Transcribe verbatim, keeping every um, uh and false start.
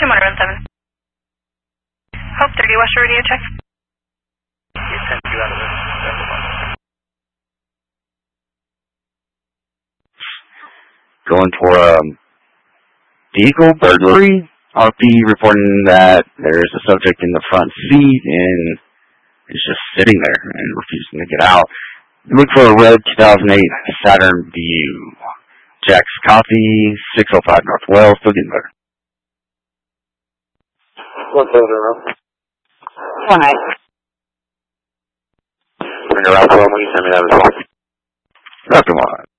two one seven. Hope thirty West Radio check. You sent you out of this. Going for a um, vehicle burglary. R P reporting that there's a subject in the front seat and is just sitting there and refusing to get out. Look for a red two thousand eight Saturn View. Jack's Coffee, six oh five North Wells, still getting better. What's over, bro? Why? Bring her out for when you send me that as well. Nothing wrong.